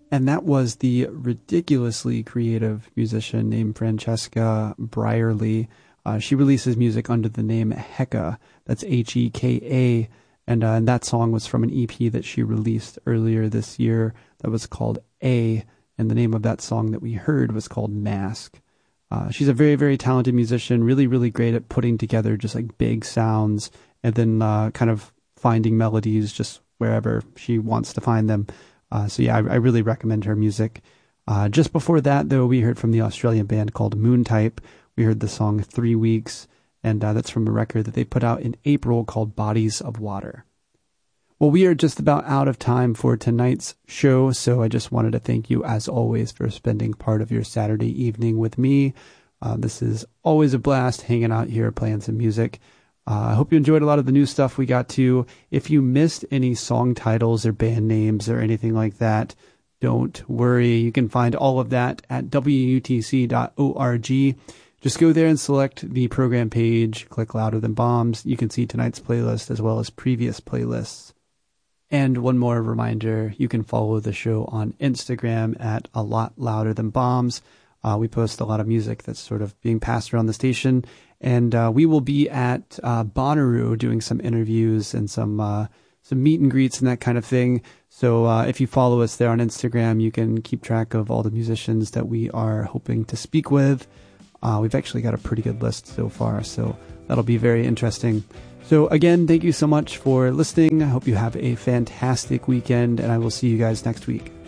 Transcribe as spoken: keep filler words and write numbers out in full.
And that was the ridiculously creative musician named Francesca Brierly. Uh, she releases music under the name Heka. That's H E K A. And, uh, and that song was from an E P that she released earlier this year that was called A. And the name of that song that we heard was called Mask. Uh, she's a very, very talented musician, really, really great at putting together just like big sounds and then uh, kind of finding melodies just wherever she wants to find them. Uh, so yeah, I, I really recommend her music. Uh, just before that, though, we heard from the Australian band called Moontype. We heard the song Three Weeks, and uh, that's from a record that they put out in April called Bodies of Water. Well, we are just about out of time for tonight's show, so I just wanted to thank you, as always, for spending part of your Saturday evening with me. Uh, this is always a blast hanging out here playing some music. Uh, I hope you enjoyed a lot of the new stuff we got to. If you missed any song titles or band names or anything like that, don't worry. You can find all of that at W U T C dot org. Just go there and select the program page, click Louder Than Bombs. You can see tonight's playlist as well as previous playlists. And one more reminder, you can follow the show on Instagram at A Lot Louder Than Bombs. Uh, we post a lot of music that's sort of being passed around the station. And uh, we will be at uh, Bonnaroo doing some interviews and some uh, some meet and greets and that kind of thing. So uh, if you follow us there on Instagram, you can keep track of all the musicians that we are hoping to speak with. Uh, we've actually got a pretty good list so far, so that'll be very interesting. So again, thank you so much for listening. I hope you have a fantastic weekend, and I will see you guys next week.